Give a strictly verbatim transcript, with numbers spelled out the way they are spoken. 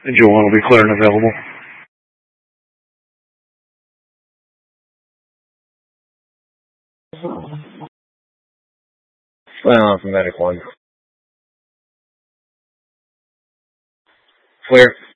And Joanne will be clear and available. Well, from Medic one. Clear.